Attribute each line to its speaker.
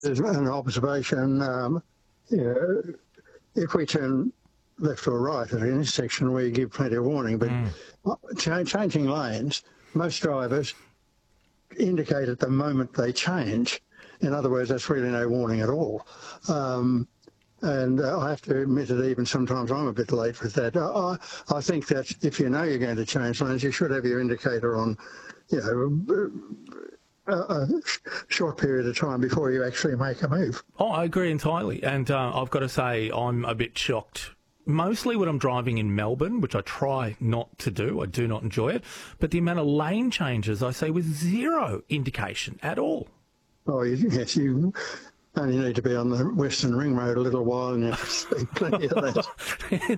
Speaker 1: There's an observation. If we turn left or right at an intersection, we give plenty of warning, but changing lanes, most drivers indicate at the moment they change. In other words, that's really no warning at all. And I have to admit that even sometimes I'm a bit late with that. I think that if you know you're going to change lanes, you should have your indicator on, a short period of time before you actually make a move.
Speaker 2: Oh, I agree entirely. And I've got to say I'm a bit shocked. Mostly when I'm driving in Melbourne, which I try not to do. I do not enjoy it. But the amount of lane changes, I say, with zero indication at all.
Speaker 1: Oh, yes, you only need to be on the Western Ring Road a little while and you have to speak plenty of that.